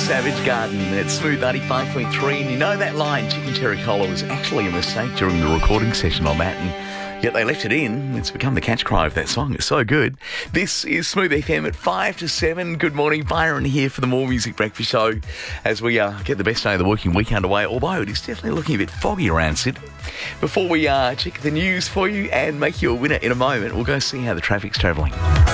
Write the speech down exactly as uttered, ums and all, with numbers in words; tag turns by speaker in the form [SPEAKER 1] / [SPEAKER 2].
[SPEAKER 1] Savage Garden at Smooth ninety-five point three. And you know that line, Chicken Cherry Cola, was actually a mistake during the recording session on that. And yet they left it in. It's become the catch cry of that song. It's so good. This is Smooth F M at five to seven. Good morning. Byron here for the More Music Breakfast Show as we uh, get the best day of the working week underway, although it is definitely looking a bit foggy around Sydney. Before we uh, check the news for you and make you a winner in a moment, we'll go see how the traffic's travelling.